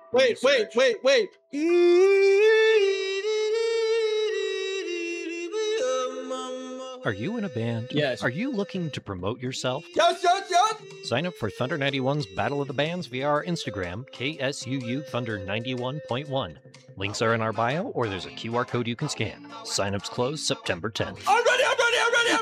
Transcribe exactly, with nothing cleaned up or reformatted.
Wait, wait, wait, wait. Are you in a band? Yes. Are you looking to promote yourself? Yes, yes, yes. Sign up for Thunder ninety-one's Battle of the Bands via our Instagram, K S U U Thunder ninety-one point one. Links are in our bio, or there's a Q R code you can scan. Signups close September tenth. I'm ready, I'm ready, I'm ready.